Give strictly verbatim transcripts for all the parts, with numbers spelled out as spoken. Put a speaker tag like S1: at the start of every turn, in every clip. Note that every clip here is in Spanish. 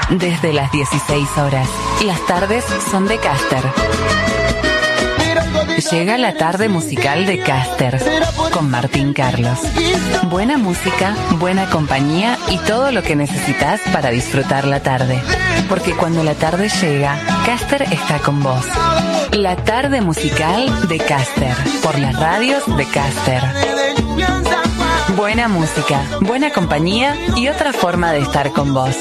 S1: desde las dieciséis horas. Las tardes son de Caster. Llega la tarde musical de Caster con Martín Carlos. Buena música, buena compañía y todo lo que necesitas para disfrutar la tarde. Porque cuando la tarde llega, Caster está con vos. La tarde musical de Caster por las radios de Caster. Buena música, buena compañía y otra forma de estar con vos.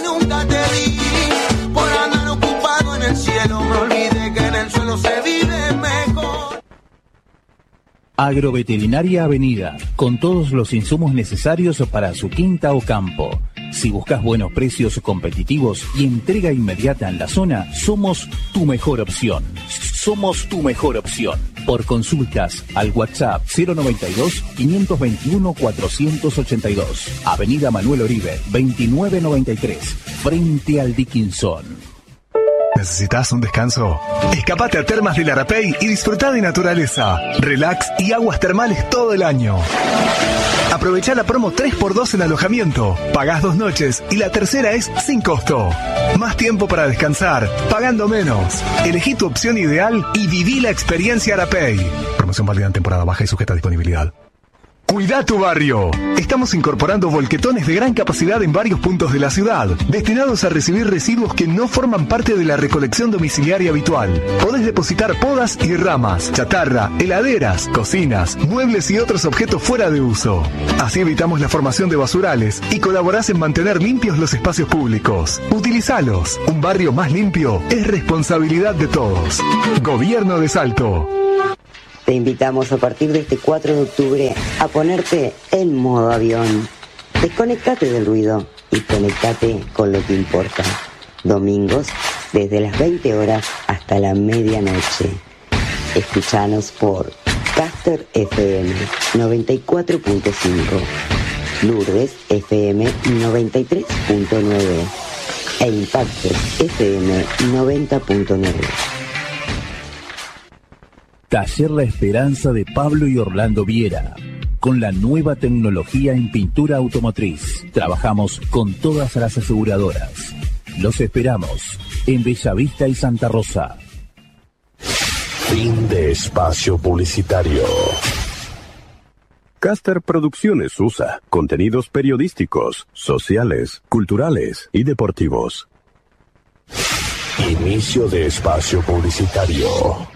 S2: Agroveterinaria Avenida, con todos los insumos necesarios para su quinta o campo. Si buscas buenos precios competitivos y entrega inmediata en la zona, somos tu mejor opción. Somos tu mejor opción. Por consultas al WhatsApp cero noventa y dos, quinientos veintiuno, cuatrocientos ochenta y dos. Avenida Manuel Oribe, veintinueve noventa y tres, frente al Dickinson.
S3: ¿Necesitas un descanso? Escapate a Termas del Arapey y disfruta de naturaleza, relax y aguas termales todo el año. Aprovecha la promo tres por dos en alojamiento. Pagás dos noches y la tercera es sin costo. Más tiempo para descansar, pagando menos. Elegí tu opción ideal y viví la experiencia Arapey. Promoción válida en temporada baja y sujeta a disponibilidad. Cuida tu barrio. Estamos incorporando volquetones de gran capacidad en varios puntos de la ciudad, destinados a recibir residuos que no forman parte de la recolección domiciliaria habitual. Podés depositar podas y ramas, chatarra, heladeras, cocinas, muebles y otros objetos fuera de uso. Así evitamos la formación de basurales y colaborás en mantener limpios los espacios públicos. Utilizalos. Un barrio más limpio es responsabilidad de todos. Gobierno de Salto.
S4: Te invitamos a partir de este cuatro de octubre a ponerte en modo avión. Desconectate del ruido y conectate con lo que importa. Domingos, desde las veinte horas hasta la medianoche. Escuchanos por Caster F M noventa y cuatro punto cinco, Lourdes F M noventa y tres punto nueve e Impacto F M noventa punto nueve.
S2: Taller La Esperanza de Pablo y Orlando Viera. Con la nueva tecnología en pintura automotriz, trabajamos con todas las aseguradoras. Los esperamos en Bellavista y Santa Rosa.
S5: Fin de espacio publicitario.
S6: Caster Producciones U S A contenidos periodísticos, sociales, culturales y deportivos.
S5: Inicio de espacio publicitario.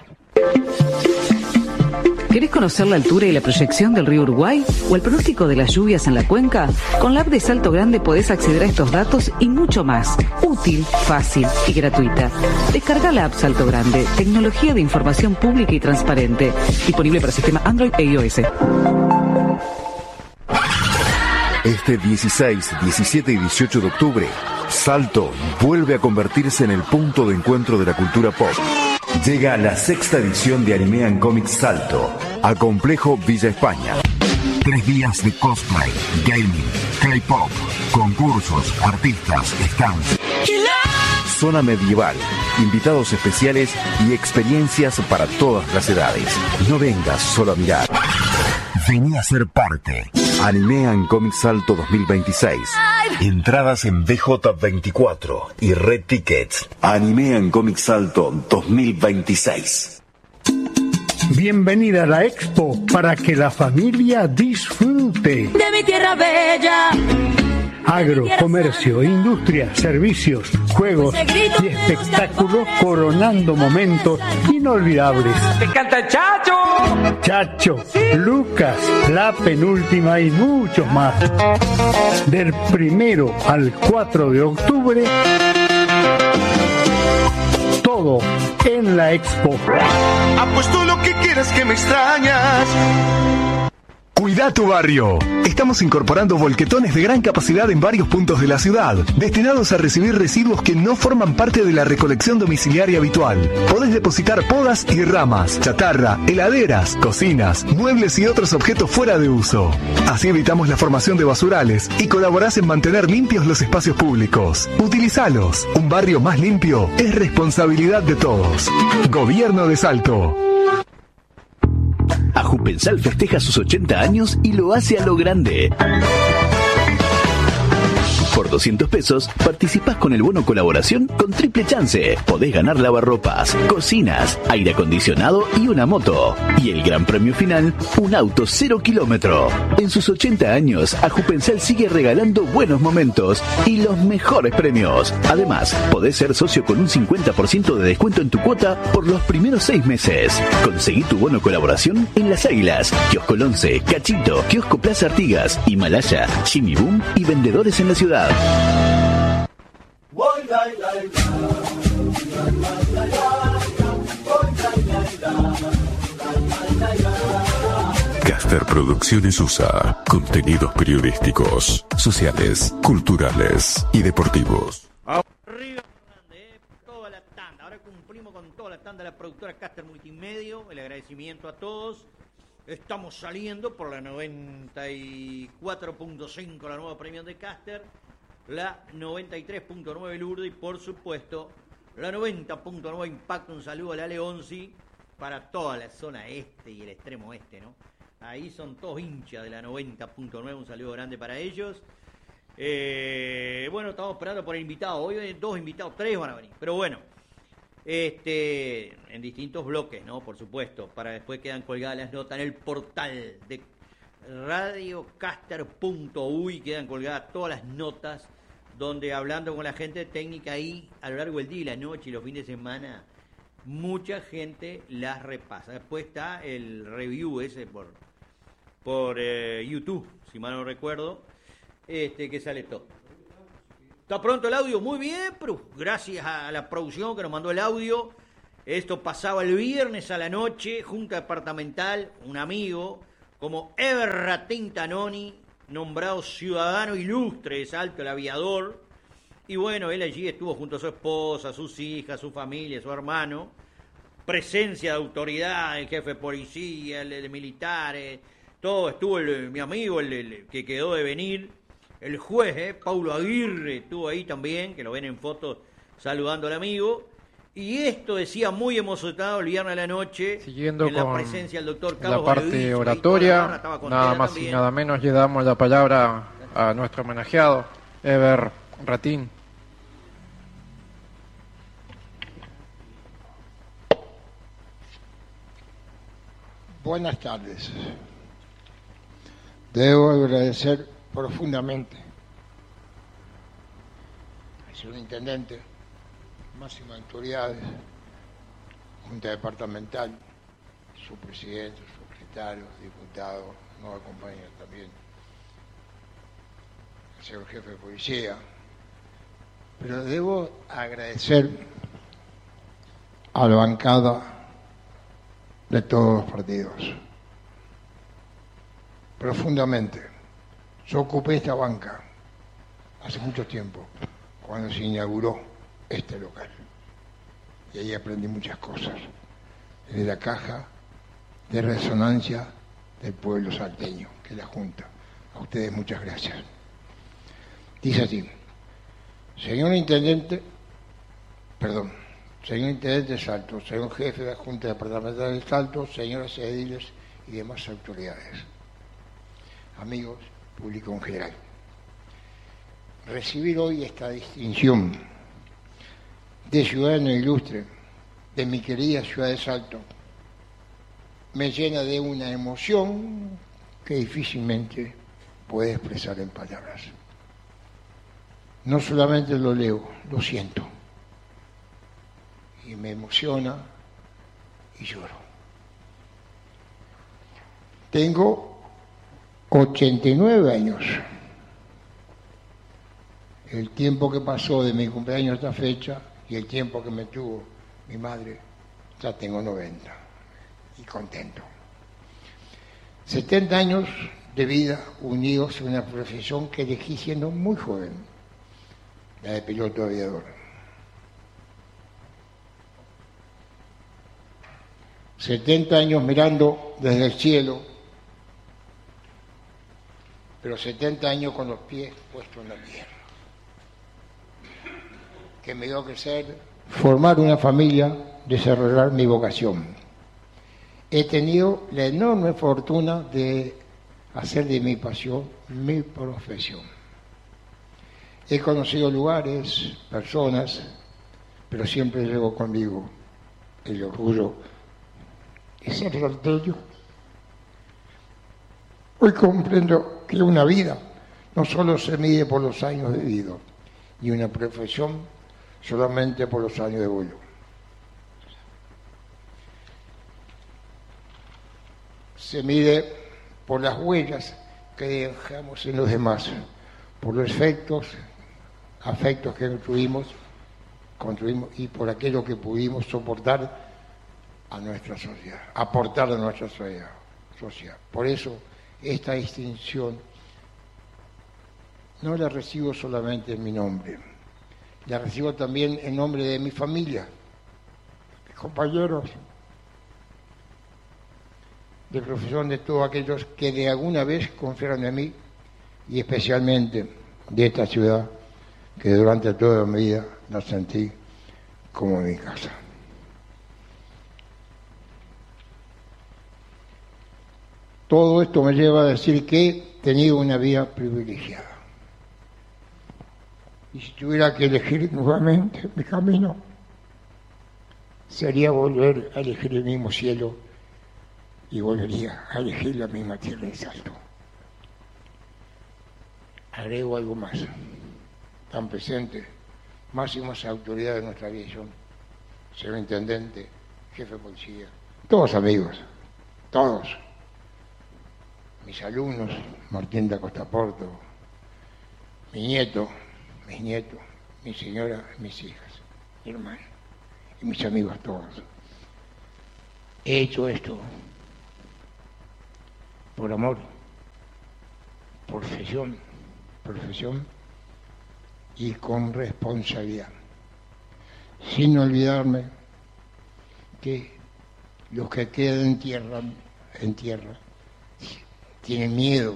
S7: ¿Querés conocer la altura y la proyección del río Uruguay o el pronóstico de las lluvias en la cuenca? Con la app de Salto Grande podés acceder a estos datos y mucho más. Útil, fácil y gratuita. Descarga la app Salto Grande, tecnología de información pública y transparente. Disponible para sistema Android e iOS.
S8: Este dieciséis, diecisiete y dieciocho de octubre, Salto vuelve a convertirse en el punto de encuentro de la cultura pop. Llega la sexta edición de Anime and Comics Salto a Complejo Villa España. Tres días de cosplay, gaming, K-pop, concursos, artistas, stands, zona medieval, invitados especiales y experiencias para todas las edades. No vengas solo a mirar. Vení a ser parte. Anime and Comics Salto dos mil veintiséis. Entradas en B J veinticuatro y Red Tickets. Anime and Comics Salto dos mil veintiséis.
S9: Bienvenida a la Expo para que la familia disfrute.
S10: De mi tierra bella.
S9: Agro, comercio, industria, servicios, juegos y espectáculos coronando momentos inolvidables.
S11: ¡Me encanta Chacho!
S9: Chacho, Lucas, La Penúltima y muchos más. Del primero al cuatro de octubre, todo en la Expo.
S12: Apuesto lo que quieras que me extrañas.
S3: Cuida tu barrio. Estamos incorporando volquetones de gran capacidad en varios puntos de la ciudad, destinados a recibir residuos que no forman parte de la recolección domiciliaria habitual. Podés depositar podas y ramas, chatarra, heladeras, cocinas, muebles y otros objetos fuera de uso. Así evitamos la formación de basurales y colaborás en mantener limpios los espacios públicos. Utilizalos. Un barrio más limpio es responsabilidad de todos. Gobierno de Salto.
S13: Ajupensal festeja sus ochenta años y lo hace a lo grande.
S10: Por doscientos pesos, participás con el bono colaboración con triple chance. Podés ganar lavarropas, cocinas, aire acondicionado y una moto. Y el gran premio final, un auto cero kilómetro. En sus ochenta años, Ajupensal sigue regalando buenos momentos y los mejores premios. Además, podés ser socio con un cincuenta por ciento de descuento en tu cuota por los primeros seis meses. Conseguí tu bono colaboración en Las Águilas, Kiosco Once, Cachito, Kiosco Plaza Artigas, Himalaya, Jimmy Boom y vendedores en la ciudad.
S11: Caster Producciones U S A. Contenidos periodísticos, sociales, culturales y deportivos.
S13: Arriba, eh, toda la tanda. Ahora cumplimos con toda la tanda de la productora Caster Multimedio. El agradecimiento a todos. Estamos saliendo por la noventa y cuatro punto cinco, la nueva premium de Caster, la noventa y tres punto nueve Lourdes y por supuesto la noventa punto nueve Impacto. Un saludo a la Leonci para toda la zona este y el extremo oeste, ¿no? Ahí son todos hinchas de la noventa punto nueve, un saludo grande para ellos. Eh, bueno, estamos esperando por el invitado, hoy hay dos invitados, tres van a venir, pero bueno. Este, en distintos bloques, ¿no? Por supuesto, para después quedan colgadas las notas en el portal de radiocaster punto uy, quedan colgadas todas las notas donde hablando con la gente técnica ahí a lo largo del día y la noche y los fines de semana, mucha gente las repasa. Después está el review ese por, por eh, YouTube, si mal no recuerdo, este que sale todo. Está pronto el audio, muy bien, pero gracias a la producción que nos mandó el audio. Esto pasaba el viernes a la noche, junta departamental, un amigo como Ever Ratín Tanoni, nombrado ciudadano ilustre de Salto, el aviador. Y bueno, él allí estuvo junto a su esposa, sus hijas, su familia, su hermano. Presencia de autoridad, el jefe de policía, el de militares, todo. Estuvo el, mi amigo, el, el que quedó de venir. El juez, eh, Paulo Aguirre, estuvo ahí también, que lo ven en fotos saludando al amigo. Y esto decía muy emocionado el viernes a la noche,
S14: siguiendo
S13: en la
S14: con
S13: presencia del doctor Carlos
S14: la parte
S13: Valevizo,
S14: oratoria, nada más también. Y nada menos le damos la palabra a nuestro homenajeado, Ever Ratín.
S15: Buenas tardes. Debo agradecer profundamente al señor intendente, máximas autoridades, junta departamental, su presidente, su secretario, diputados, nueva compañera también, el señor jefe de policía, pero debo agradecer a la bancada de todos los partidos, profundamente. Yo ocupé esta banca hace mucho tiempo, cuando se inauguró este local. Y ahí aprendí muchas cosas. De la caja de resonancia del pueblo salteño, que es la Junta. A ustedes muchas gracias. Dice así: señor intendente, perdón, señor intendente de Salto, señor jefe de la Junta Departamental de Salto, señoras ediles y demás autoridades, amigos, público en general. Recibir hoy esta distinción de ciudadano ilustre de mi querida ciudad de Salto me llena de una emoción que difícilmente puede expresar en palabras. No solamente lo leo, lo siento. Y me emociona y lloro. Tengo ochenta y nueve años. El tiempo que pasó de mi cumpleaños a esta fecha y el tiempo que me tuvo mi madre, ya tengo noventa. Y contento. setenta años de vida unidos a una profesión que elegí siendo muy joven, la de piloto aviador. setenta años mirando desde el cielo, pero setenta años con los pies puestos en la tierra. Que me dio crecer, formar una familia, desarrollar mi vocación. He tenido la enorme fortuna de hacer de mi pasión mi profesión. He conocido lugares, personas, pero siempre llevo conmigo el orgullo de ser salteño. Hoy comprendo que una vida no solo se mide por los años vividos, ni una profesión solamente por los años de vuelo. Se mide por las huellas que dejamos en los demás, por los efectos, afectos que construimos, construimos y por aquello que pudimos soportar a nuestra sociedad, aportar a nuestra sociedad. sociedad. Por eso, esta distinción no la recibo solamente en mi nombre, la recibo también en nombre de mi familia, mis compañeros de profesión, de todos aquellos que de alguna vez confiaron en mí y especialmente de esta ciudad que durante toda mi vida la sentí como mi casa. Todo esto me lleva a decir que he tenido una vida privilegiada. Y si tuviera que elegir nuevamente mi camino, sería volver a elegir el mismo cielo y volvería a elegir la misma tierra de Salto. Agrego algo más. Tan presente, máximas autoridades de nuestra aviación, señor intendente, jefe de policía, todos amigos, todos. Mis alumnos, Martín da Costa Porto, mi nieto, mis nietos, mi señora, mis hijas, mi hermano y mis amigos todos. He hecho esto por amor, por profesión, profesión y con responsabilidad, sin olvidarme que los que quedan en tierra, en tierra tienen miedo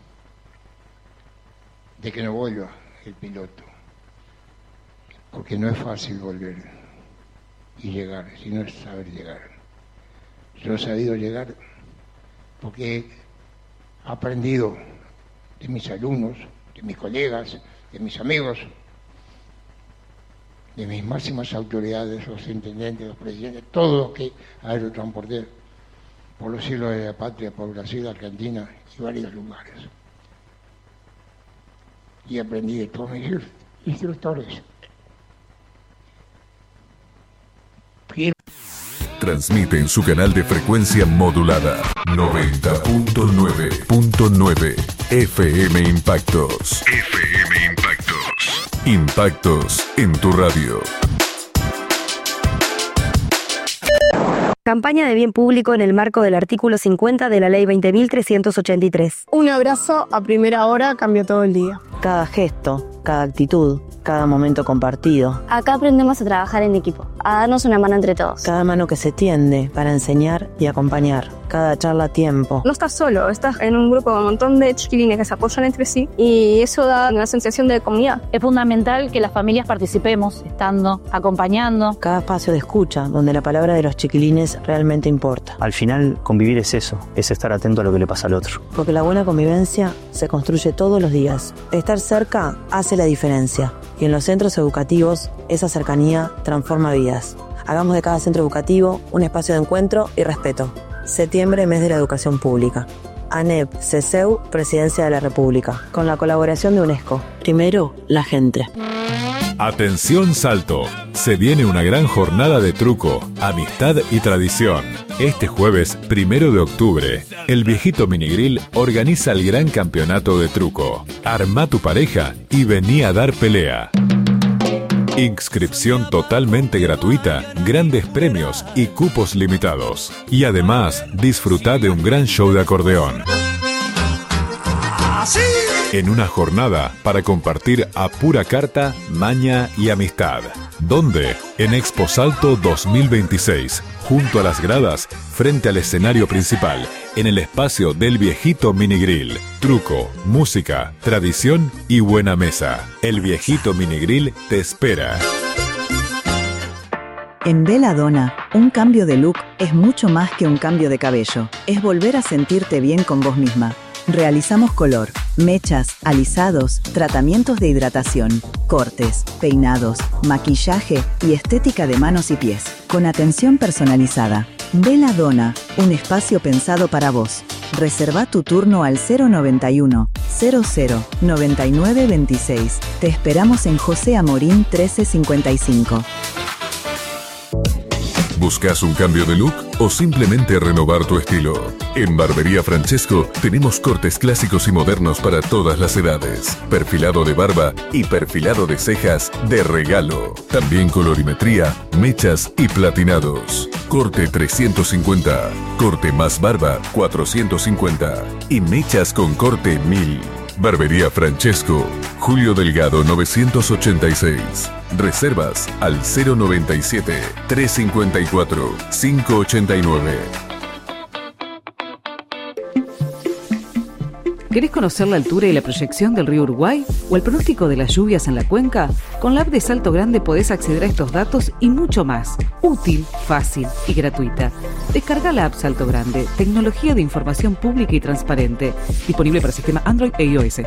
S15: de que no vuelva el piloto, porque no es fácil volver y llegar, sino es saber llegar. Yo he sabido llegar porque he aprendido de mis alumnos, de mis colegas, de mis amigos, de mis máximas autoridades, los intendentes, los presidentes, todos los que aerotransporté por los cielos de la patria, por Brasil, Argentina y varios lugares. Y aprendí de todos mis instructores.
S11: Transmite en su canal de frecuencia modulada noventa punto nueve punto nueve F M Impactos. F M Impactos. Impactos en tu radio.
S16: Campaña de bien público en el marco del artículo cincuenta de la Ley veinte mil trescientos ochenta y tres.
S17: Un abrazo a primera hora cambia todo el día.
S18: Cada gesto, cada actitud, cada momento compartido.
S19: Acá aprendemos a trabajar en equipo, a darnos una mano entre todos.
S18: Cada mano que se tiende para enseñar y acompañar. Cada charla a tiempo.
S17: No estás solo, estás en un grupo con un montón de chiquilines que se apoyan entre sí y eso da una sensación de comunidad.
S20: Es fundamental que las familias participemos, estando, acompañando.
S18: Cada espacio de escucha, donde la palabra de los chiquilines realmente importa.
S21: Al final, convivir es eso, es estar atento a lo que le pasa al otro.
S18: Porque la buena convivencia se construye todos los días. Estar cerca hace la diferencia. Y en los centros educativos, esa cercanía transforma vidas. Hagamos de cada centro educativo un espacio de encuentro y respeto. Septiembre, mes de la educación pública. ANEP, CESEU, Presidencia de la República. Con la colaboración de UNESCO. Primero, la gente.
S22: Atención Salto, se viene una gran jornada de truco, amistad y tradición. Este jueves primero de octubre, el Viejito Minigrill organiza el gran campeonato de truco. Arma tu pareja y vení a dar pelea. Inscripción totalmente gratuita, grandes premios y cupos limitados. Y además, disfrutá de un gran show de acordeón. En una jornada para compartir a pura carta, maña y amistad. ¿Dónde? En Expo Salto dos mil veintiséis, junto a las gradas, frente al escenario principal, en el espacio del Viejito Minigrill. Truco, música, tradición y buena mesa. El Viejito Minigrill te espera.
S23: En Belladonna, un cambio de look es mucho más que un cambio de cabello. Es volver a sentirte bien con vos misma. Realizamos color, mechas, alisados, tratamientos de hidratación, cortes, peinados, maquillaje y estética de manos y pies, con atención personalizada. Bella Donna, un espacio pensado para vos. Reserva tu turno al cero noventa y uno, cero cero, noventa y nueve veintiséis. Te esperamos en José Amorín trece cincuenta y cinco.
S11: ¿Buscas un cambio de look o simplemente renovar tu estilo? En Barbería Francesco tenemos cortes clásicos y modernos para todas las edades, perfilado de barba y perfilado de cejas de regalo. También colorimetría, mechas y platinados. Corte trescientos cincuenta, corte más barba cuatrocientos cincuenta y mechas con corte mil. Barbería Francesco, Julio Delgado novecientos ochenta y seis. Reservas al cero noventa y siete, trescientos cincuenta y cuatro, quinientos ochenta y nueve.
S7: ¿Querés conocer la altura y la proyección del río Uruguay o el pronóstico de las lluvias en la cuenca? Con la app de Salto Grande podés acceder a estos datos y mucho más. Útil, fácil y gratuita. Descarga la app Salto Grande, tecnología de información pública y transparente. Disponible para sistema Android e iOS.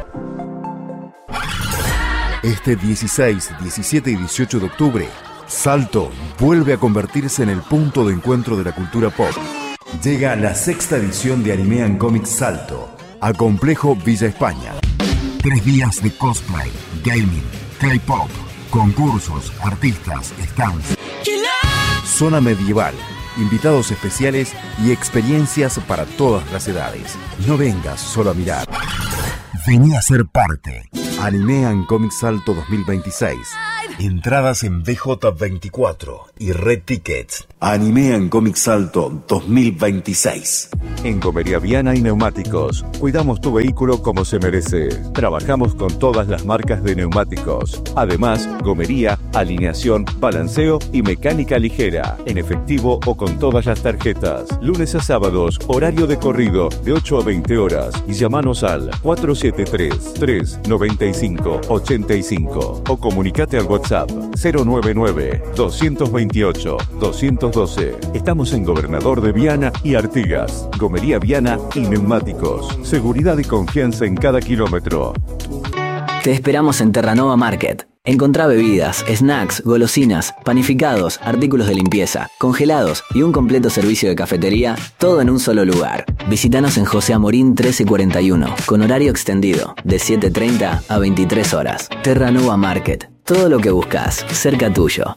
S8: Este dieciséis, diecisiete y dieciocho de octubre, Salto vuelve a convertirse en el punto de encuentro de la cultura pop. Llega la sexta edición de Anime and Comics Salto al complejo Villa España. Tres días de cosplay, gaming, K-pop, concursos, artistas, stands, zona medieval, invitados especiales y experiencias para todas las edades. No vengas solo a mirar. Vení a ser parte. Anime and Comics Salto dos mil veintiséis. Entradas en B J veinticuatro y Red Tickets. Anime and Comics Salto dos mil veintiséis.
S1: En Gomería Viana y Neumáticos, cuidamos tu vehículo como se merece. Trabajamos con todas las marcas de neumáticos. Además, gomería, alineación, balanceo y mecánica ligera, en efectivo o con todas las tarjetas. Lunes a sábados, horario de corrido de ocho a veinte horas. Y llamanos al cuatro siete tres, tres nueve cinco, ocho cinco o comunicate al WhatsApp cero nueve nueve, dos dos ocho, dos uno dos. Estamos en Gobernador de Viana y Artigas. Gomería Viana y Neumáticos. Seguridad y confianza en cada kilómetro.
S2: Te esperamos en Terranova Market. Encontrá bebidas, snacks, golosinas, panificados, artículos de limpieza, congelados y un completo servicio de cafetería, todo en un solo lugar. Visítanos en José Amorín trece cuarenta y uno, con horario extendido, de siete treinta a veintitrés horas. Terranova Market. Todo lo que buscas, cerca tuyo.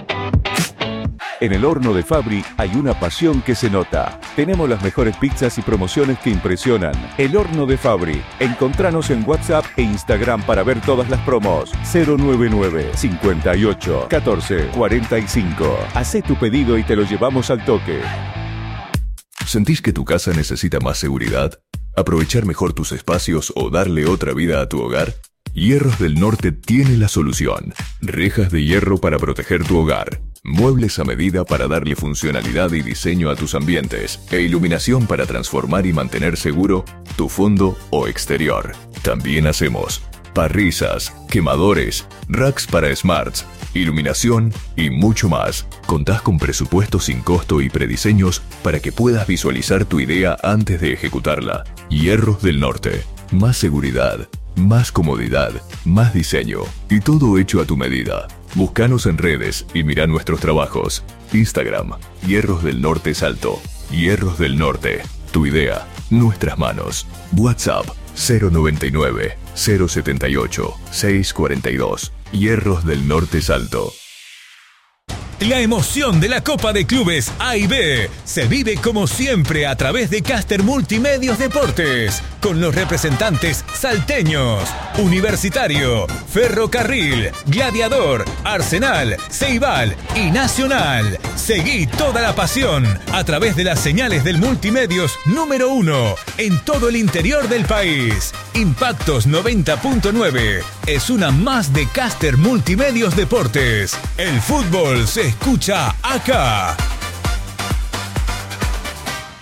S1: En el horno de Fabri hay una pasión que se nota. Tenemos las mejores pizzas y promociones que impresionan. El horno de Fabri. Encontranos en WhatsApp e Instagram para ver todas las promos. cero nueve nueve, cincuenta y ocho, catorce, cuarenta y cinco. Hacé tu pedido y te lo llevamos al toque.
S22: ¿Sentís que tu casa necesita más seguridad? ¿Aprovechar mejor tus espacios o darle otra vida a tu hogar? Hierros del Norte tiene la solución. Rejas de hierro para proteger tu hogar. Muebles a medida para darle funcionalidad y diseño a tus ambientes. E iluminación para transformar y mantener seguro tu fondo o exterior. También hacemos parrisas, quemadores, racks para smarts, iluminación y mucho más. Contás con presupuestos sin costo y prediseños para que puedas visualizar tu idea antes de ejecutarla. Hierros del Norte. Más seguridad, más comodidad, más diseño y todo hecho a tu medida. Búscanos en redes y mira nuestros trabajos. Instagram, Hierros del Norte Salto. Hierros del Norte. Tu idea, nuestras manos. WhatsApp cero noventa y nueve, cero setenta y ocho, seiscientos cuarenta y dos. Hierros del Norte Salto.
S4: La emoción de la Copa de Clubes A y B se vive como siempre a través de Caster Multimedios Deportes, con los representantes salteños, Universitario, Ferrocarril, Gladiador, Arsenal, Ceibal y Nacional. Seguí toda la pasión a través de las señales del Multimedios número uno en todo el interior del país. Impactos noventa punto nueve es una más de Caster Multimedios Deportes. El fútbol se escucha acá.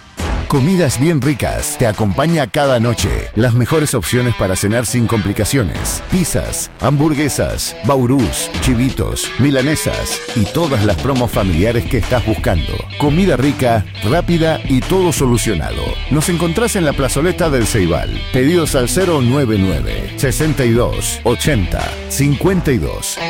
S5: Comidas bien ricas te acompaña cada noche. Las mejores opciones para cenar sin complicaciones. Pizzas, hamburguesas, baurús, chivitos, milanesas y todas las promos familiares que estás buscando. Comida rica, rápida y todo solucionado. Nos encontrás en la plazoleta del Ceibal. Pedidos al cero nueve nueve, sesenta y dos, ochenta, cincuenta y dos.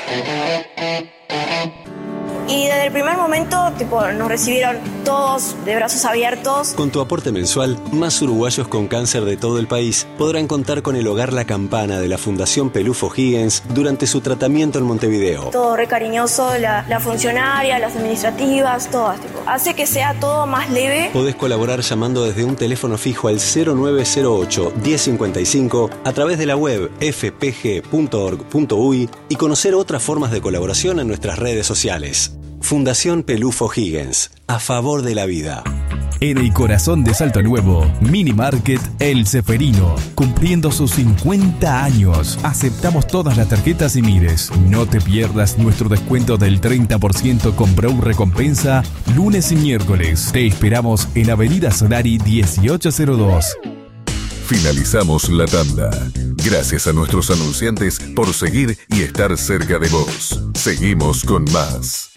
S6: Y desde el primer momento, tipo, nos recibieron todos de brazos abiertos.
S9: Con tu aporte mensual, más uruguayos con cáncer de todo el país podrán contar con el Hogar La Campana de la Fundación Pelufo Higgins durante su tratamiento en Montevideo.
S6: Todo re cariñoso, la, la funcionaria, las administrativas, todas, tipo. Hace que sea todo más leve.
S9: Podés colaborar llamando desde un teléfono fijo al cero nueve cero ocho, diez cincuenta y cinco a través de la web f p g punto org punto u y y conocer otras formas de colaboración en nuestras redes sociales. Fundación Pelufo Higgins, a favor de la vida.
S24: En el corazón de Salto Nuevo, Mini Market El Ceferino, cumpliendo sus cincuenta años. Aceptamos todas las tarjetas y mires. No te pierdas nuestro descuento del treinta por ciento con Brow Recompensa, lunes y miércoles. Te esperamos en Avenida Solari dieciocho cero dos.
S11: Finalizamos la tanda. Gracias a nuestros anunciantes por seguir y estar cerca de vos. Seguimos con más.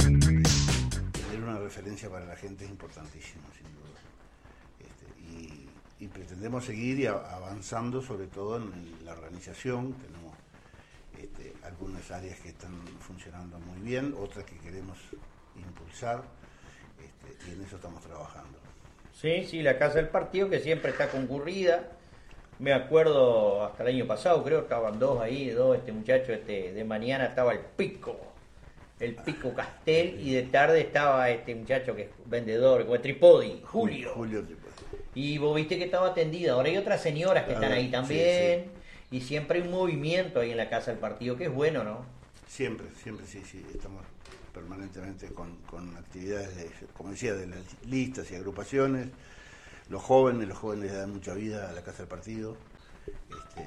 S25: Tener una referencia para la gente es importantísimo, sin duda. Este, y, y pretendemos seguir y a, avanzando, sobre todo en, en la organización. Tenemos este, algunas áreas que están funcionando muy bien, otras que queremos impulsar, este, y en eso estamos trabajando.
S13: Sí, sí, la Casa del Partido, que siempre está concurrida. Me acuerdo hasta el año pasado, creo, estaban dos ahí, dos, este muchacho, este, de mañana estaba el Pico, el Pico Castel, y de tarde estaba este muchacho que es vendedor, como el Tripodi, Julio.
S25: Julio Tripodi.
S13: Y vos viste que estaba atendida. Ahora hay otras señoras que están ahí también, sí, sí. Y siempre hay un movimiento ahí en la Casa del Partido, que es bueno, ¿no?
S25: Siempre, siempre, sí, sí, estamos permanentemente con, con actividades, de, como decía, de las listas y agrupaciones. Los jóvenes, los jóvenes le dan mucha vida a la Casa del Partido, este,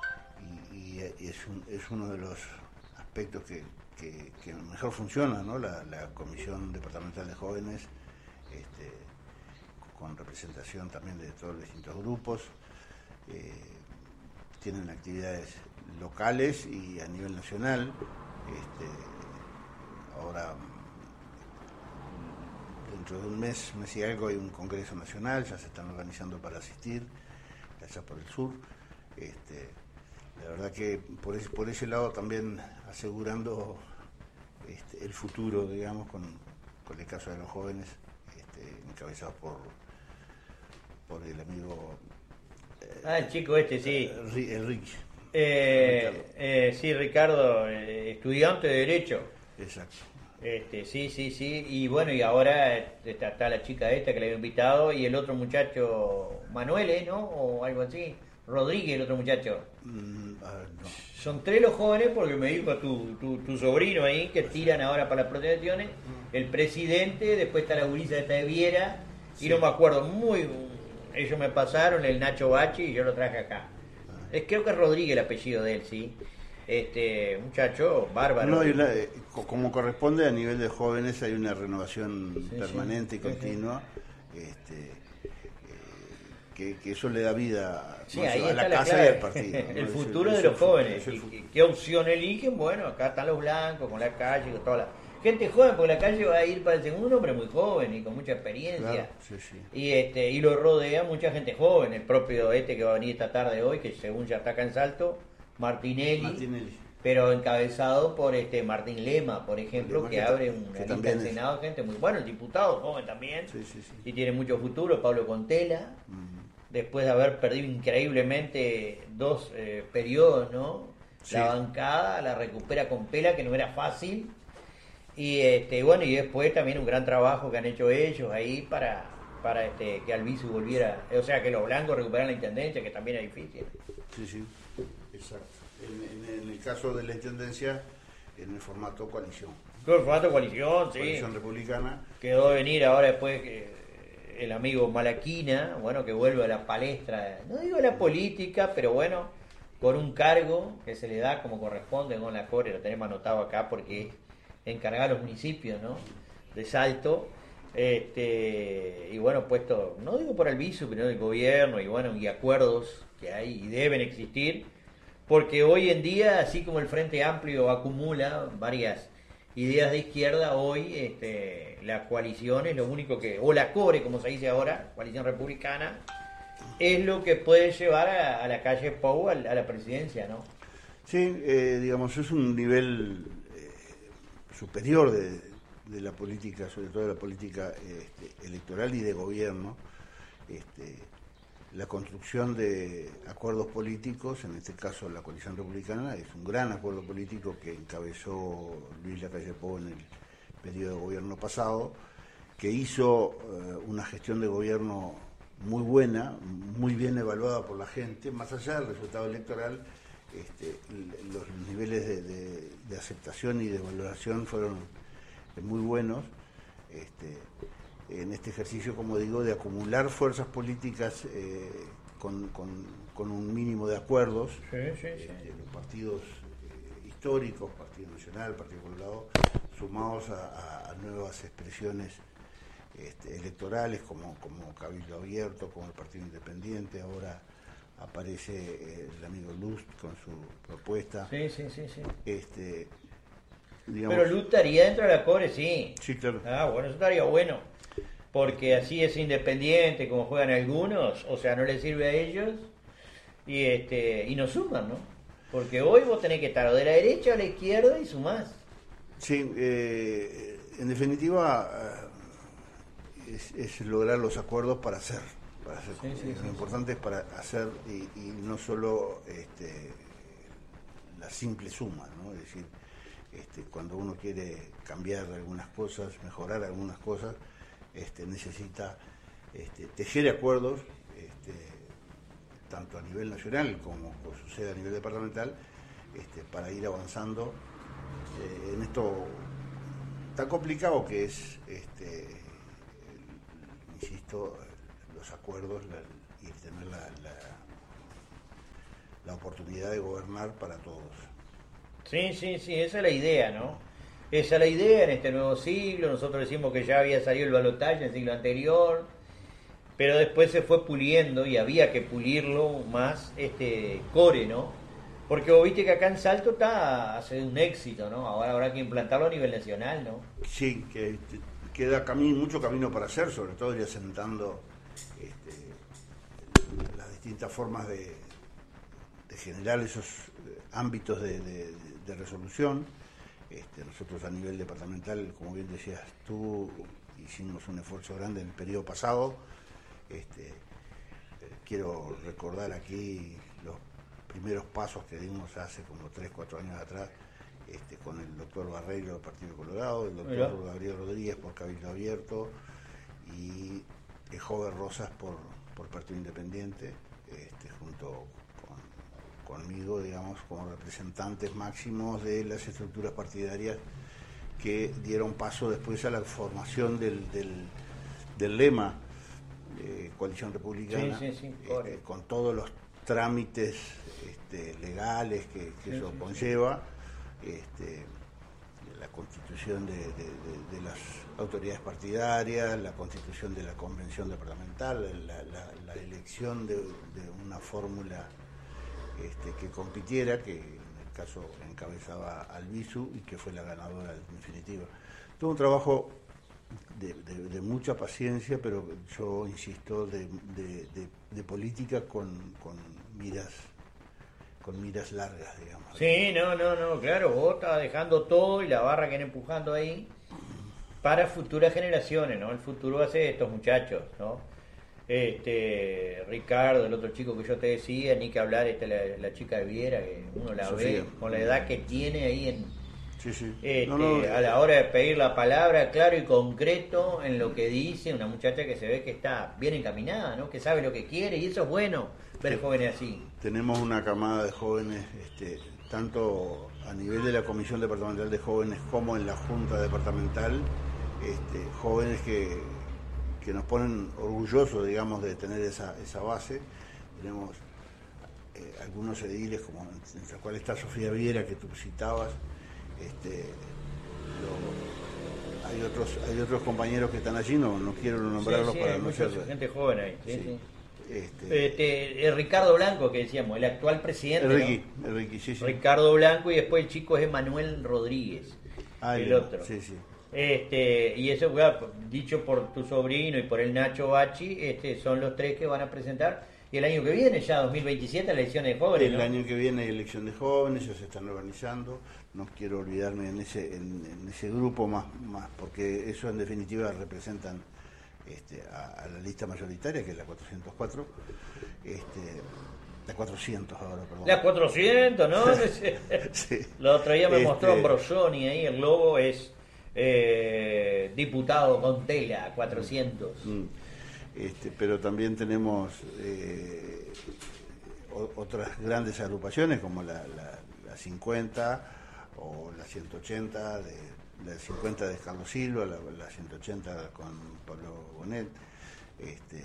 S25: y, y, y es, un, es uno de los aspectos que, que, que mejor funciona, ¿no? La, la Comisión Departamental de Jóvenes, este, con representación también de todos los distintos grupos, eh, tienen actividades locales y a nivel nacional. Este, ahora, dentro de un mes, un mes y algo, hay un congreso nacional, ya se están organizando para asistir, allá por el sur. Este, la verdad que por ese, por ese lado también asegurando este, el futuro, digamos, con, con el caso de los jóvenes, este, encabezados por, por el amigo...
S13: Eh, ah, el chico este, sí.
S25: El Ricky.
S13: Eh, eh, sí, Ricardo, eh, estudiante de Derecho.
S25: Exacto.
S13: Este, sí, sí, sí, y bueno, y ahora está, está la chica esta que le había invitado, y el otro muchacho, Manuel, ¿eh? ¿No? O algo así, Rodríguez, el otro muchacho.
S25: Mm, a ver, no.
S13: Son tres los jóvenes, porque me dijo tu, tu, tu sobrino ahí, que tiran ahora para las protecciones, el presidente, después está la gurisa esta de Viera, sí. Y no me acuerdo, muy, ellos me pasaron, el Nacho Bachi, y yo lo traje acá. Ah. Es, creo que es Rodríguez el apellido de él, sí. Este muchacho bárbaro.
S25: No, y la, eh, como corresponde a nivel de jóvenes hay una renovación sí, permanente sí, y continua, sí. Este, eh, que, que eso le da vida
S13: sí,
S25: no,
S13: ahí
S25: a la,
S13: la
S25: casa
S13: clave.
S25: del partido.
S13: El
S25: ¿no?
S13: futuro
S25: es
S13: de
S25: el,
S13: los jóvenes.
S25: el,
S13: ¿Qué, ¿Qué opción eligen? Bueno, acá están los blancos, con la calle, con toda la gente joven, porque la calle va a ir para el segundo, un hombre muy joven y con mucha experiencia.
S25: Claro, sí, sí.
S13: Y este y lo rodea mucha gente joven, el propio este que va a venir esta tarde hoy, que según ya está acá en Salto, Martinelli.
S25: Martinelli.
S13: Pero encabezado por este Martín Lema, por ejemplo, Lema, que, que abre un lista del Senado, gente muy bueno, el diputado joven también,
S25: sí, sí, sí.
S13: Y tiene mucho futuro, Pablo Contela, uh-huh. Después de haber perdido increíblemente dos eh, periodos, ¿no? Sí. La bancada la recupera con Pela, que no era fácil, y este bueno, y después también un gran trabajo que han hecho ellos ahí para, para este que Albizu volviera, o sea, que los blancos recuperaran la intendencia, que también es difícil.
S25: Sí, sí, exacto. En, en, en el caso de la intendencia, en el formato coalición.
S13: En el formato coalición, sí.
S25: Coalición republicana.
S13: Quedó de venir ahora después eh, el amigo Malaquina, bueno, que vuelve a la palestra, no digo la política, pero bueno, con un cargo que se le da como corresponde con la Core, lo tenemos anotado acá porque es encargado a los municipios, ¿no? De Salto. Este, y bueno, puesto, no digo por el viso, pero del gobierno, y bueno, y acuerdos que hay y deben existir, porque hoy en día, así como el Frente Amplio acumula varias ideas de izquierda, hoy este, la coalición es lo único que, o la CORE, como se dice ahora, coalición republicana, es lo que puede llevar a, a la calle Pou a, a la presidencia, ¿no?
S25: Sí, eh, digamos, es un nivel eh, superior de, de la política, sobre todo de la política este, electoral y de gobierno, este, la construcción de acuerdos políticos, en este caso la coalición republicana, es un gran acuerdo político que encabezó Luis Lacalle Pou en el periodo de gobierno pasado, que hizo eh, una gestión de gobierno muy buena, muy bien evaluada por la gente, más allá del resultado electoral. Este, los niveles de, de, de aceptación y de valoración fueron muy buenos este, en este ejercicio, como digo, de acumular fuerzas políticas eh, con, con, con un mínimo de acuerdos.
S13: Sí, sí, sí.
S25: Este, los partidos eh, históricos, Partido Nacional, Partido Colorado, sumados a, a, a nuevas expresiones este, electorales como, como Cabildo Abierto, como el Partido Independiente. Ahora aparece eh, el amigo Luz con su propuesta.
S13: Sí, sí, sí, sí.
S25: Este, digamos,
S13: pero Luz estaría dentro de la CORE, sí.
S25: Sí, claro.
S13: Ah, bueno, eso estaría bueno. Porque así es independiente, como juegan algunos, o sea, no les sirve a ellos, y este y nos suman, ¿no? Porque hoy vos tenés que estar o de la derecha o a la izquierda y sumás.
S25: Sí, eh, en definitiva es, es lograr los acuerdos para hacer. Para hacer
S13: sí, sí,
S25: lo
S13: sí,
S25: importante sí. es para hacer y, y no solo este, la simple suma, ¿no? Es decir, este, cuando uno quiere cambiar algunas cosas, mejorar algunas cosas, este, necesita este, tejer acuerdos, este, tanto a nivel nacional como, como sucede a nivel departamental, este, para ir avanzando eh, en esto tan complicado que es, este, el, insisto, los acuerdos la, y tener la, la, la oportunidad de gobernar para todos.
S13: Sí, sí, sí, esa es la idea, ¿no? Esa es la idea en este nuevo siglo. Nosotros decimos que ya había salido el balotaje en el siglo anterior, pero después se fue puliendo y había que pulirlo más este core, ¿no? Porque vos viste que acá en Salto está hace un éxito, ¿no? Ahora habrá que implantarlo a nivel nacional, ¿no?
S25: Sí, que queda camino, mucho camino para hacer, sobre todo ir asentando este, las distintas formas de, de generar esos ámbitos de, de, de resolución. Este, nosotros a nivel departamental, como bien decías tú, hicimos un esfuerzo grande en el periodo pasado. Este, eh, quiero recordar aquí los primeros pasos que dimos hace como tres, cuatro años atrás, este, con el doctor Barreiro del Partido Colorado, el doctor Mira. Gabriel Rodríguez por Cabildo Abierto y el joven Rosas por, por Partido Independiente, este, junto con, conmigo, digamos, como representantes máximos de las estructuras partidarias que dieron paso después a la formación del, del, del lema de Coalición Republicana,
S13: sí, sí, sí,
S25: este, con todos los trámites este, legales que, que sí, eso sí, conlleva, este, la constitución de, de, de, de las autoridades partidarias, la constitución de la convención departamental, la, la, la elección de, de una fórmula este, que compitiera, que en el caso encabezaba Albizu y que fue la ganadora en definitiva. Todo un trabajo de, de, de mucha paciencia, pero yo insisto, de, de, de, de política con, con miras con miras largas, digamos.
S13: Sí, no, no, no, claro, vos estás dejando todo y la barra que viene empujando ahí para futuras generaciones, ¿no? El futuro va a ser estos muchachos, ¿no? Este, Ricardo, el otro chico que yo te decía, ni que hablar, esta, la, la chica de Viera, que uno la Sofía. Ve con la edad que tiene ahí en...
S25: Sí, sí.
S13: Este,
S25: no, no,
S13: a la hora de pedir la palabra, claro y concreto en lo que dice, una muchacha que se ve que está bien encaminada, ¿no? Que sabe lo que quiere, y eso es bueno, ver sí. jóvenes así.
S25: Tenemos una camada de jóvenes, este, tanto a nivel de la Comisión Departamental de Jóvenes como en la Junta Departamental, este, jóvenes que, que nos ponen orgullosos, digamos, de tener esa, esa base. Tenemos eh, algunos ediles, como entre los cuales está Sofía Viera, que tú citabas. Este, lo, hay otros hay otros compañeros que están allí, no, no quiero nombrarlos
S13: sí, sí,
S25: para no
S13: mucha
S25: ser...
S13: gente joven ahí. Sí,
S25: Sí.
S13: sí.
S25: Este,
S13: Este, el Ricardo Blanco, que decíamos, el actual presidente.
S25: Ricky,
S13: ¿no?
S25: el Ricky, sí, sí.
S13: Ricardo Blanco, y después el chico es Emanuel Rodríguez,
S25: Ah,
S13: el
S25: ya,
S13: otro.
S25: sí, sí.
S13: Este, y eso, bueno, dicho por tu sobrino y por el Nacho Bachi, este, son los tres que van a presentar. Y el año que viene, ya dos mil veintisiete, elecciones de jóvenes,
S25: El
S13: ¿no?
S25: año que viene hay elección de jóvenes, ya se están organizando. No quiero olvidarme en ese en, en ese grupo más, más, porque eso en definitiva representan este, a, a la lista mayoritaria, que es la cuatrocientos cuatro. Este, la cuatrocientos ahora, perdón.
S13: La cuatrocientos, ¿no?
S25: Sí.
S13: El otro día me mostró
S25: Este,
S13: Ambrosoni ahí, el logo es eh, diputado con tela, cuatrocientos.
S25: Mm. Este, pero también tenemos eh, o, otras grandes agrupaciones como la, la, la cincuenta o la ciento ochenta, de, la cincuenta de Carlos Silva, la, la ciento ochenta con Pablo Bonet, este,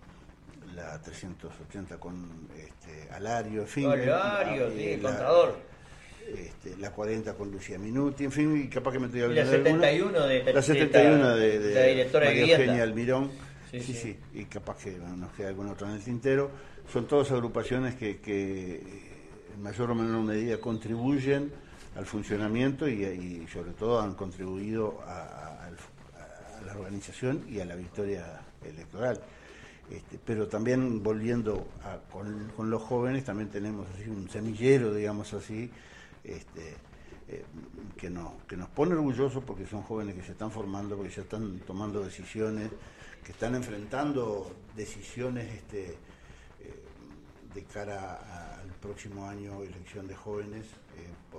S25: la trescientos ochenta con este, Alario, en fin.
S13: Alario,
S25: eh,
S13: sí, el
S25: la,
S13: contador.
S25: Este, la cuarenta con Lucía Minuti, en fin, y capaz que me estoy
S13: Y la
S25: olvidando de
S13: setenta y
S25: alguna.
S13: uno de,
S25: La setenta y uno de, de
S13: la directora de
S25: María
S13: vivienda.
S25: Eugenia Almirón.
S13: Sí,
S25: Sí, sí,
S13: sí.
S25: y capaz que nos queda alguna otra en el tintero. Son todas agrupaciones que, que en mayor o menor medida contribuyen al funcionamiento y, y sobre todo han contribuido a, a, a la organización y a la victoria electoral. Este, pero también volviendo a, con, con los jóvenes, también tenemos así un semillero, digamos así, este, eh, que, no, que nos pone orgullosos porque son jóvenes que se están formando, porque se están tomando decisiones, que están enfrentando decisiones este, eh, de cara a, al próximo año, elección de jóvenes, eh, por,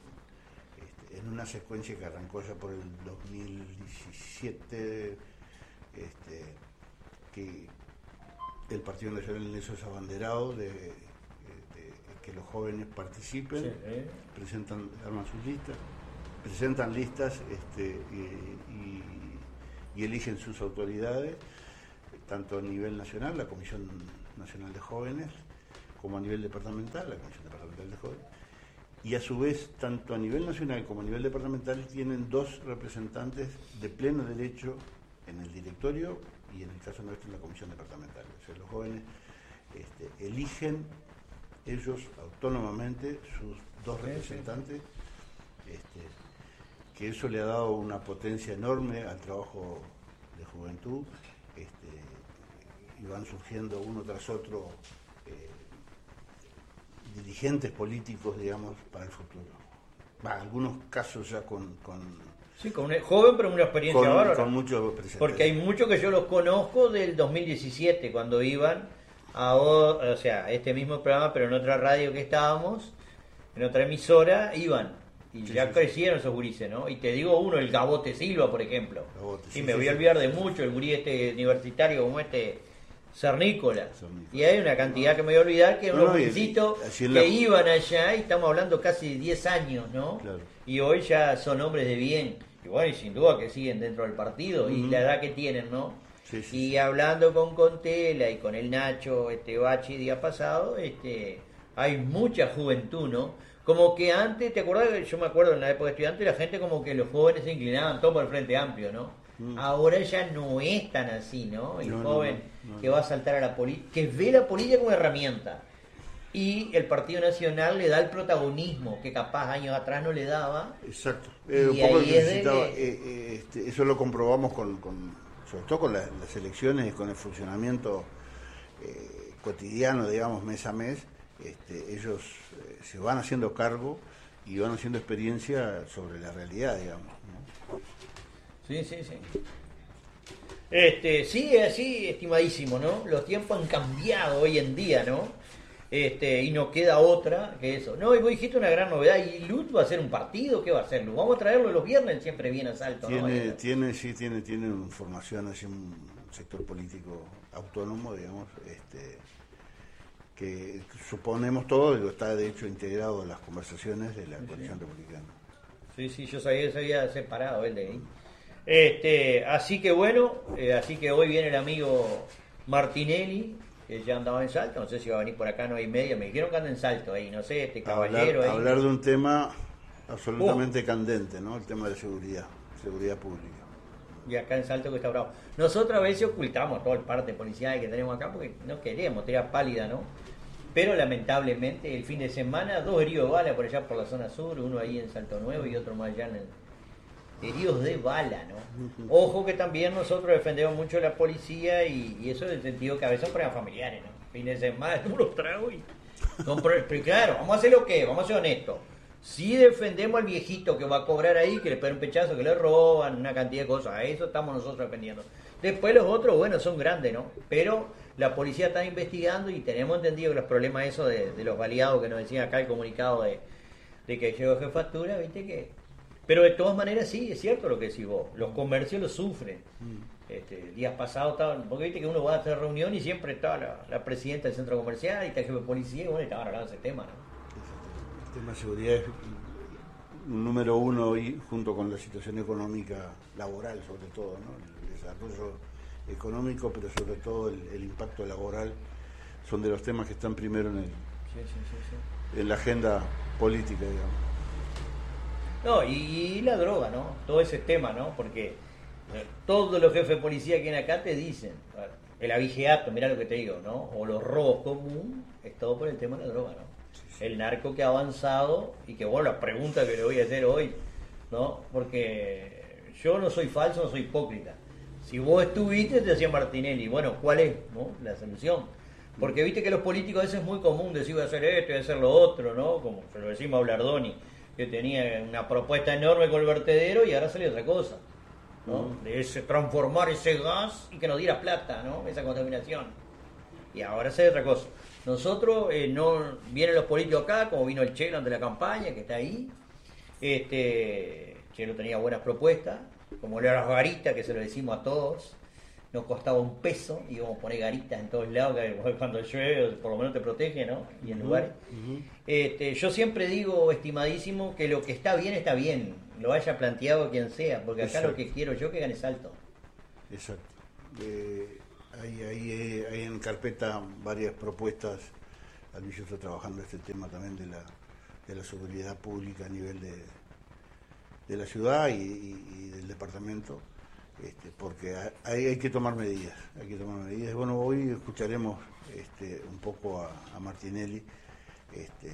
S25: este, en una secuencia que arrancó ya por el dos mil diecisiete, este, que el Partido Nacional en eso es abanderado de, de, de que los jóvenes participen,
S13: Sí, ¿eh?
S25: presentan, arman sus listas, presentan listas este, y, y y eligen sus autoridades, tanto a nivel nacional, la Comisión Nacional de Jóvenes, como a nivel departamental, la Comisión Departamental de Jóvenes, y a su vez, tanto a nivel nacional como a nivel departamental, tienen dos representantes de pleno derecho en el directorio y en el caso nuestro en la Comisión Departamental. O sea, los jóvenes este, eligen ellos autónomamente sus dos representantes, este, que eso le ha dado una potencia enorme al trabajo de juventud, este, y van surgiendo uno tras otro eh, dirigentes políticos, digamos, para el futuro. Va, algunos casos ya con... con
S13: Sí, con un joven, pero una experiencia
S25: con,
S13: bárbara.
S25: con mucho presente.
S13: Porque hay muchos que yo los conozco del dos mil diecisiete, cuando iban a, o, o sea, este mismo programa, pero en otra radio que estábamos, en otra emisora, iban. Y
S25: Sí,
S13: ya
S25: sí,
S13: crecieron esos gurises, ¿no? Y te digo uno, el Gabote Silva, por ejemplo.
S25: Gabote,
S13: y
S25: sí,
S13: me
S25: sí,
S13: voy a
S25: sí.
S13: olvidar de mucho, el gurí este universitario como este Cernícola. Y hay una cantidad que me voy a olvidar, que
S25: No,
S13: unos
S25: no, y-
S13: jovencitos
S25: y así en
S13: que
S25: la-
S13: iban allá, y estamos hablando casi de diez años, ¿no?
S25: Claro.
S13: Y hoy ya son hombres de bien. Y bueno, y sin duda que siguen dentro del partido, y
S25: Ujú.
S13: la edad que tienen, ¿no?
S25: Sí, sí,
S13: Y hablando con Contela y con el Nacho este Bachi día pasado, este hay mucha juventud, ¿no? Como que antes, ¿te acordás? Yo me acuerdo en la época de estudiante, la gente como que los jóvenes se inclinaban todo por el Frente Amplio, ¿no?
S25: Mm.
S13: Ahora ya no es tan así, ¿no? El
S25: No, no,
S13: joven
S25: no, no,
S13: que
S25: no.
S13: va a saltar a la política, que ve la política como herramienta. Y el Partido Nacional le da el protagonismo que capaz años atrás no le daba.
S25: Exacto. Eh, un
S13: Y
S25: poco
S13: ahí
S25: lo que
S13: es de
S25: necesitaba,
S13: que-
S25: eh, eh, este, eso lo comprobamos con, con sobre todo con la- las elecciones y con el funcionamiento eh, cotidiano, digamos, mes a mes. Este, ellos eh, se van haciendo cargo y van haciendo experiencia sobre la realidad, digamos, ¿no?
S13: Sí, sí, sí. Este, sí, es así, estimadísimo, ¿no? Los tiempos han cambiado hoy en día, ¿no? Este, y no queda otra que eso. No, y vos dijiste una gran novedad. ¿Y Lut va a hacer un partido? ¿Qué va a hacer Lut? Vamos a traerlo los viernes, siempre viene a Salto, ¿no?
S25: Tiene, tiene, sí, tiene, tiene una formación, así un sector político autónomo, digamos, este, que suponemos todo, digo, está de hecho integrado en las conversaciones de la coalición republicana.
S13: Sí, sí, yo sabía, se había separado él de ahí. Este, así que bueno, eh, así que hoy viene el amigo Martinelli, que ya andaba en Salto, no sé si va a venir por acá, no hay media, me dijeron que anda en Salto ahí, no sé, este caballero
S25: hablar,
S13: ahí.
S25: hablar de un tema absolutamente candente, ¿no? El tema de seguridad, seguridad pública.
S13: y acá en Salto que está bravo. Nosotros a veces ocultamos todo el parte policial que tenemos acá porque no queremos, tirar pálida, ¿no? Pero lamentablemente el fin de semana, dos heridos de bala por allá por la zona sur, uno ahí en Salto Nuevo y otro más allá en el... Heridos de bala, ¿no? Ojo que también nosotros defendemos mucho a la policía y, y eso en el sentido que a veces son pruebas familiares, ¿no? Fin de semana, unos tragos y... Son pro- pero claro, vamos a hacer lo que, vamos a ser honestos. Si defendemos al viejito que va a cobrar ahí, que le pega un pechazo, que le roban, una cantidad de cosas, a eso estamos nosotros defendiendo. Después los otros, bueno, son grandes, ¿no? Pero la policía está investigando y tenemos entendido que los problemas esos de, de los baleados que nos decían acá el comunicado de, de que llegó jefatura, viste que... Pero de todas maneras sí, es cierto lo que decís vos, los comercios lo sufren. Este, días pasados estaban, porque viste que uno va a hacer reunión y siempre estaba la, la presidenta del centro comercial y está el jefe de policía y bueno, estaban hablando de ese tema, ¿no?
S25: El tema de seguridad es un número uno y junto con la situación económica laboral sobre todo, ¿no? El desarrollo económico, pero sobre todo el, el impacto laboral son de los temas que están primero en, el,
S13: sí, sí, sí, sí.
S25: en la agenda política, digamos.
S13: No, y, y la droga, ¿no? Todo ese tema, ¿no? Porque eh, todos los jefes de policía que vienen acá te dicen, bueno, el abigeato, mirá lo que te digo, ¿no? O los robos comunes, es todo por el tema de la droga, ¿no? El narco que ha avanzado y que, bueno, la pregunta que le voy a hacer hoy, ¿no? Porque yo no soy falso, no soy hipócrita. Si vos estuviste, te decía Martinelli, bueno, ¿cuál es, no? La solución. Porque viste que los políticos a veces es muy común decir voy a hacer esto, voy a hacer lo otro, ¿no? Como se lo decimos a Blardoni, que tenía una propuesta enorme con el vertedero y ahora salió otra cosa, ¿no? De ese, transformar ese gas y que nos diera plata, ¿no? Esa contaminación. Y ahora sale otra cosa. Nosotros, eh, no vienen los políticos acá, como vino el Chelo ante la campaña, que está ahí. Este, Chelo tenía buenas propuestas, como las garitas, que se lo decimos a todos. Nos costaba un peso, íbamos a poner garitas en todos lados, que cuando llueve por lo menos te protege, ¿no? Y en lugares. Uh-huh. este, yo siempre digo, estimadísimo, que lo que está bien, está bien. Lo haya planteado quien sea, porque acá Exacto. Lo que quiero yo que gane Salto.
S25: Exacto. Eh... Hay, hay, hay en carpeta varias propuestas. Alvillo está trabajando este tema también de la, de la seguridad pública a nivel de, de la ciudad y, y, y del departamento, este, porque hay, hay que tomar medidas. Hay que tomar medidas. Bueno, hoy escucharemos este, un poco a, a Martinelli este,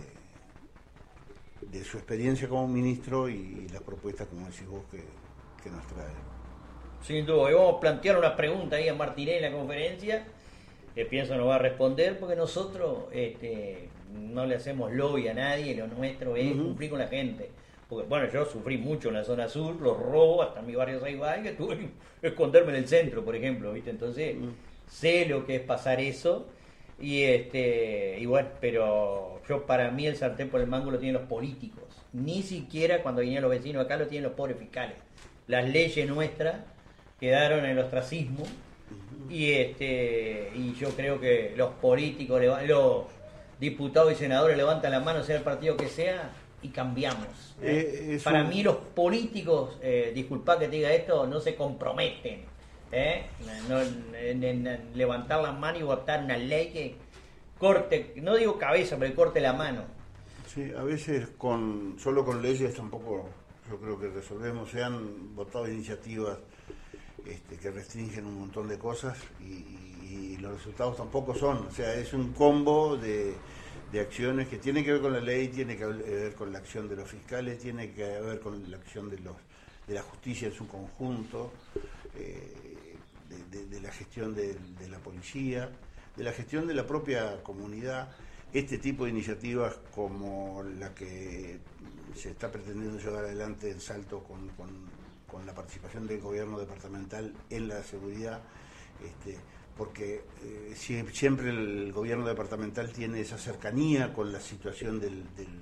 S25: de su experiencia como ministro y, y las propuestas, como decís vos, que, que nos trae.
S13: Sin duda, y vamos a plantear una pregunta ahí a Martinelli en la conferencia, que pienso nos va a responder, porque nosotros este, no le hacemos lobby a nadie, lo nuestro es uh-huh. cumplir con la gente. Porque, bueno, yo sufrí mucho en la zona sur, los robos, hasta en mi barrio Saibay, que tuve que esconderme en el centro, por ejemplo, ¿viste? Entonces, uh-huh. sé lo que es pasar eso, y este y bueno, pero yo para mí el sartén por el mango lo tienen los políticos. Ni siquiera cuando vinieron los vecinos acá lo tienen los pobres fiscales. Las leyes nuestras quedaron en el ostracismo y este y yo creo que los políticos, los diputados y senadores levantan la mano, sea el partido que sea, y cambiamos. ¿eh? Eh, Para un... mí los políticos, eh, disculpa que te diga esto, no se comprometen ¿eh? no, en, en, en levantar la mano y votar una ley que corte, no digo cabeza, pero que corte la mano.
S25: Sí, a veces con solo con leyes tampoco yo creo que resolvemos. Se han votado iniciativas Este, que restringen un montón de cosas y, y, y los resultados tampoco son, o sea, es un combo de, de acciones que tienen que ver con la ley, tiene que ver con la acción de los fiscales, tiene que ver con la acción de los de la justicia en su conjunto, eh, de, de, de la gestión de, de la policía, de la gestión de la propia comunidad. Este tipo de iniciativas como la que se está pretendiendo llevar adelante en Salto con, con con la participación del gobierno departamental en la seguridad, este, porque eh, siempre el gobierno departamental tiene esa cercanía con la situación del, del,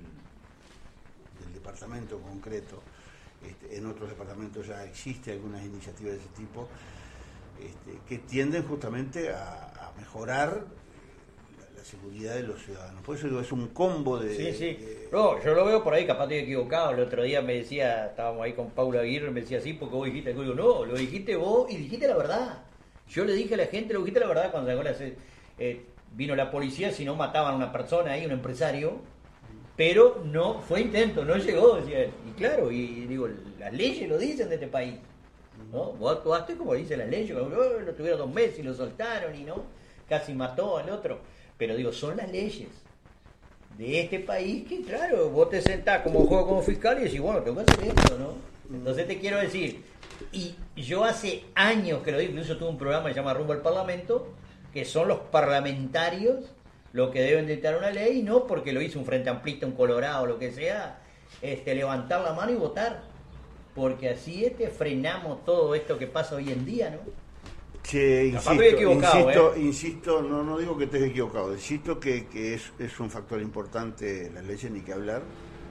S25: del departamento concreto. Este, en otros departamentos ya existe algunas iniciativas de ese tipo este, que tienden justamente a, a mejorar la seguridad de los ciudadanos. Por eso digo, es un combo de...
S13: Sí, sí.
S25: De...
S13: No, yo lo veo por ahí, capaz estoy equivocado. El otro día me decía, estábamos ahí con Paula Aguirre, me decía, sí, porque vos dijiste. Yo digo, no, lo dijiste vos y dijiste la verdad. Yo le dije a la gente, lo dijiste la verdad cuando ahora se, eh, vino la policía, si no mataban a una persona ahí, un empresario, pero no, fue intento, no llegó, decía él. Y claro, y digo, las leyes lo dicen de este país. ¿no? Vos actuaste como dice la ley, como, oh, lo tuvieron dos meses y lo soltaron y no, casi mató al otro. Pero digo, son las leyes de este país que, claro, vos te sentás como juego como fiscal y decís, bueno, tengo que hacer esto, ¿no? Entonces te quiero decir, y yo hace años que lo digo, incluso tuve un programa que se llama Rumbo al Parlamento, que son los parlamentarios los que deben dictar una ley, y no porque lo hizo un Frente Amplista, un Colorado, lo que sea, este, levantar la mano y votar, porque así este frenamos todo esto que pasa hoy en día, ¿no?
S25: Che, insisto, insisto, ¿eh? insisto, no, no digo que estés equivocado, insisto que, que es, es un factor importante las leyes, ni que hablar,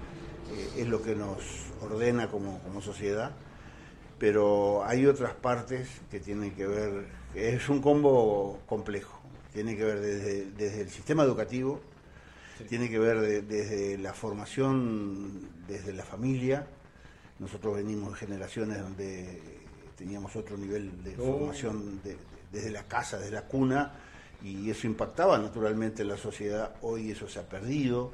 S25: eh, es lo que nos ordena como, como sociedad, pero hay otras partes que tienen que ver, es un combo complejo, tiene que ver desde, desde el sistema educativo, sí. tiene que ver de, desde la formación, desde la familia. Nosotros venimos de generaciones donde teníamos otro nivel de oh. formación de, de, desde la casa, desde la cuna, y eso impactaba naturalmente en la sociedad. Hoy eso se ha perdido,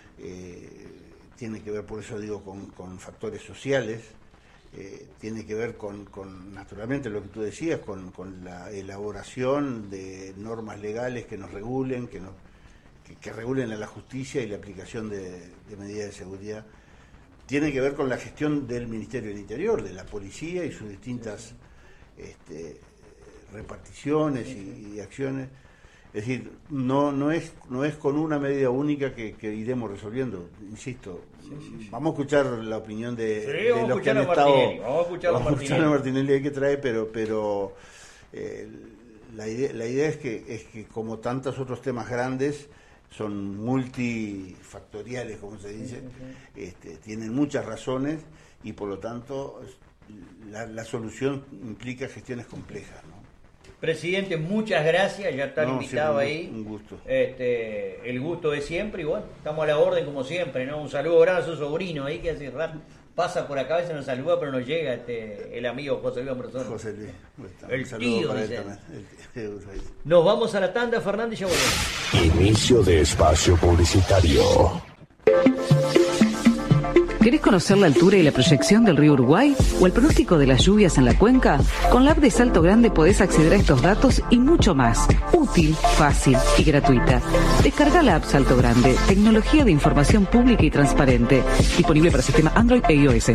S25: eh, tiene que ver, por eso digo, con, con factores sociales, eh, tiene que ver con, con, naturalmente, lo que tú decías, con, con la elaboración de normas legales que nos regulen, que, nos, que, que regulen a la justicia y la aplicación de, de medidas de seguridad. Tiene que ver con la gestión del Ministerio del Interior, de la policía y sus distintas este, reparticiones y, y acciones. Es decir, no no es no es con una medida única que, que iremos resolviendo. Insisto, sí, sí, sí. vamos a escuchar la opinión de, sí, de los que han estado.
S13: Vamos a escuchar a
S25: Martinelli. a Martinelli hay que traer, pero pero eh, la idea la idea es que es que como tantos otros temas grandes son multifactoriales, como se dice, este, tienen muchas razones y por lo tanto la, la solución implica gestiones complejas, ¿no?
S13: Presidente, muchas gracias, ya está
S25: no,
S13: invitado
S25: sí,
S13: ahí.
S25: Un gusto.
S13: Este, el gusto de siempre y bueno, estamos a la orden como siempre, ¿no? Un saludo grande a su sobrino ahí que hace rato pasa por acá, a veces nos saluda, pero nos llega este, el amigo José Luis Ambrosoni.
S25: José Luis.
S13: El tío,
S25: para
S13: dice.
S25: él el, el,
S13: Nos vamos a la tanda, Fernández, y ya volvemos.
S3: Inicio de espacio publicitario.
S7: ¿Querés conocer la altura y la proyección del río Uruguay o el pronóstico de las lluvias en la cuenca? Con la app de Salto Grande podés acceder a estos datos y mucho más. Útil, fácil y gratuita. Descarga la app Salto Grande, tecnología de información pública y transparente. Disponible para sistema Android e iOS.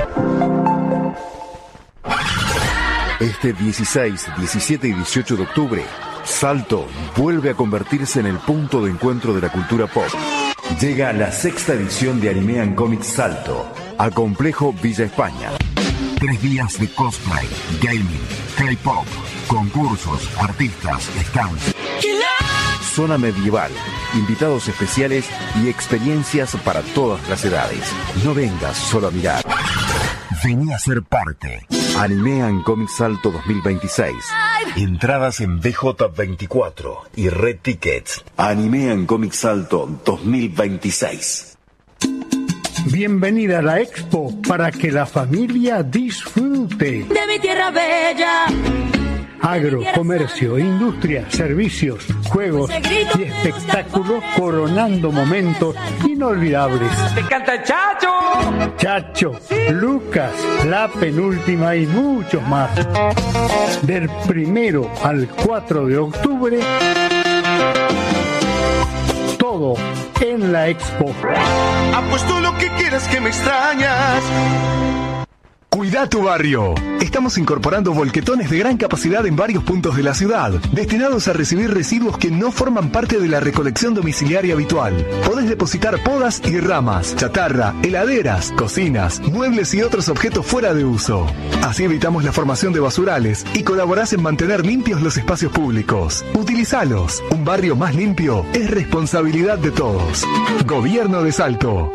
S8: Este dieciséis, diecisiete y dieciocho de octubre, Salto vuelve a convertirse en el punto de encuentro de la cultura pop. Llega la sexta edición de Anime and Comics Salto, a Complejo Villa España. Tres días de cosplay, gaming, K-pop, concursos, artistas, stands, zona medieval, invitados especiales y experiencias para todas las edades. No vengas solo a mirar. Vení a ser parte. Anime and Comics Salto dos mil veintiséis. Entradas en B J veinticuatro y Red Tickets. Anime and Comics Salto dos mil veintiséis.
S10: Bienvenida a la Expo para que la familia disfrute.
S12: De mi tierra bella.
S10: Agro, comercio, industria, servicios, juegos y espectáculos coronando momentos inolvidables.
S12: ¡Te canta el Chacho!
S10: Chacho, Lucas, La Penúltima y muchos más. Del primero al cuatro de octubre, todo en la Expo.
S12: Apuesto lo que quieras que me extrañas.
S14: Cuida tu barrio. Estamos incorporando volquetones de gran capacidad en varios puntos de la ciudad, destinados a recibir residuos que no forman parte de la recolección domiciliaria habitual. Podés depositar podas y ramas, chatarra, heladeras, cocinas, muebles y otros objetos fuera de uso. Así evitamos la formación de basurales y colaborás en mantener limpios los espacios públicos. Utilizalos. Un barrio más limpio es responsabilidad de todos. Gobierno de Salto.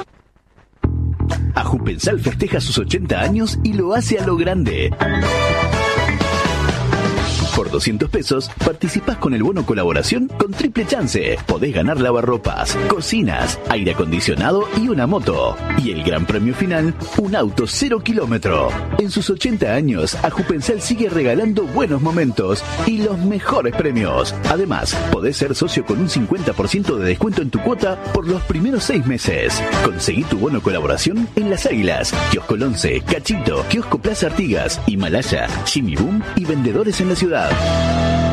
S3: Ajupensal festeja sus ochenta años y lo hace a lo grande.
S15: Por doscientos pesos participás con el bono colaboración con triple chance. Podés ganar lavarropas, cocinas, aire acondicionado y una moto. Y el gran premio final, un auto cero kilómetro. En sus ochenta años, Ajupensal sigue regalando buenos momentos y los mejores premios. Además, podés ser socio con un cincuenta por ciento de descuento en tu cuota por los primeros seis meses. Conseguí tu bono colaboración en Las Águilas, Kiosco Once, Cachito, Kiosco Plaza Artigas, Himalaya, Jimmy Boom y vendedores en la ciudad.